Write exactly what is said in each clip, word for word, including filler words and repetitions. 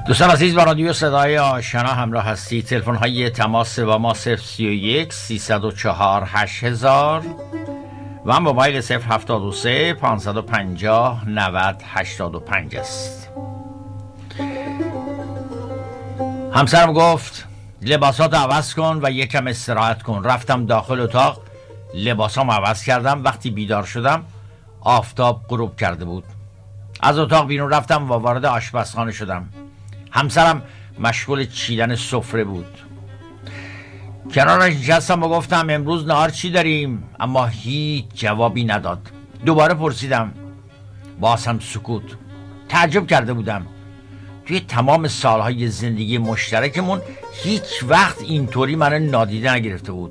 دوستان عزیز، با رادیو صدای آشنا همراه هستی. تلفن های تماس با ما صفر سی و یک سیصد و چهار هشت هزار و موبایل صفر هفتاد و سه پانصد و پنجاه نود هشتاد و پنج است. همسرم گفت لباساتو عوض کن و یکم استراحت کن. رفتم داخل اتاق، لباسام عوض کردم. وقتی بیدار شدم آفتاب غروب کرده بود. از اتاق بیرون رفتم و وارد آشپزخانه شدم. همسرم مشغول چیدن سفره بود. کنارش نشستم و گفتم امروز نهار چی داریم؟ اما هیچ جوابی نداد. دوباره پرسیدم، باز هم سکوت. تعجب کرده بودم. توی تمام سالهای زندگی مشترکمون هیچ وقت اینطوری من نادیده نگرفته بود.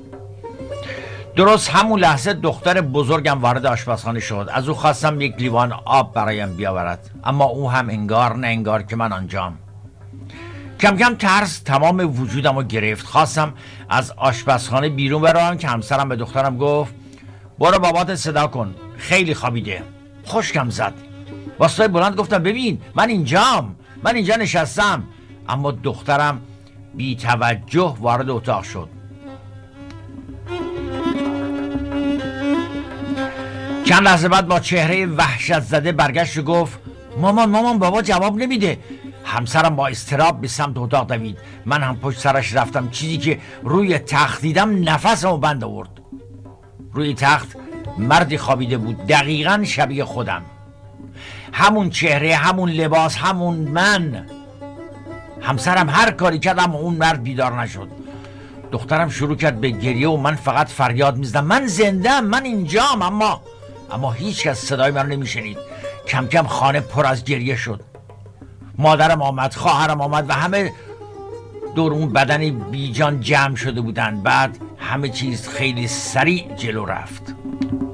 درست همون لحظه دختر بزرگم وارد آشپزخانه شد. از او خواستم یک لیوان آب برایم بیاورد، اما او هم انگار نه انگار که من آنجام. کم کم ترس تمام وجودم رو گرفت. خواستم از آشپزخانه بیرون بروم که همسرم به دخترم گفت برو بابات صدا کن، خیلی خوابیده. خشکم زد. با صدای بلند گفتم ببین من اینجام، من اینجا نشستم. اما دخترم بی توجه وارد اتاق شد. چند لحظه بعد با چهره وحشت زده برگشت و گفت مامان مامان بابا جواب نمیده. همسرم با اضطراب به سمت اتاق دوید. من هم پشت سرش رفتم. چیزی که روی تخت دیدم نفسمو بند آورد. روی تخت مردی خوابیده بود، دقیقاً شبیه خودم. همون چهره، همون لباس، همون من. همسرم هر کاری کرد اما اون مرد بیدار نشد. دخترم شروع کرد به گریه و من فقط فریاد میزدم من زنده‌ام، من اینجام. اما اما هیچ کس صدای من رو نمیشنید. کم کم خانه پر از گریه شد. مادرم آمد، خواهرم آمد و همه دور اون بدن بیجان جمع شده بودن. بعد همه چیز خیلی سریع جلو رفت.